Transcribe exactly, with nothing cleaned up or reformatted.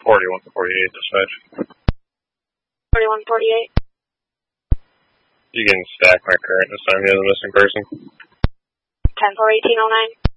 forty-one forty-eight, dispatch. forty-one forty-eight. You can stack my current this time. He has a missing person. ten four eighteen oh nine.